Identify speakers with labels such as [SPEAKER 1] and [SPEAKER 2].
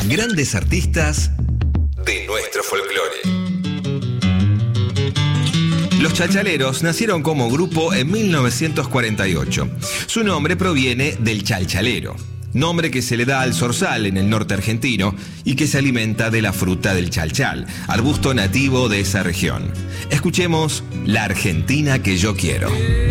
[SPEAKER 1] Grandes artistas de nuestro folclore. Los Chalchaleros nacieron como grupo en 1948. Su nombre proviene del chalchalero, nombre que se le da al zorzal en el norte argentino y que se alimenta de la fruta del chalchal, arbusto nativo de esa región. Escuchemos La Argentina que yo quiero.